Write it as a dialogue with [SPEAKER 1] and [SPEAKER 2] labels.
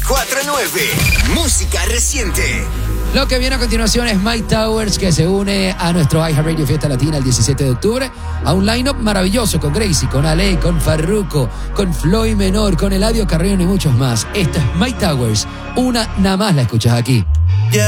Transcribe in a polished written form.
[SPEAKER 1] 949. Música reciente.
[SPEAKER 2] Lo que viene a continuación es Mike Towers, que se une a nuestro iHeartRadio Fiesta Latina el 17 de octubre a un line-up maravilloso con Gracie, con Ale, con Farruko, con Floyd Menor, con Eladio Carrión y muchos más. Esto es Mike Towers. Una nada más la escuchas aquí.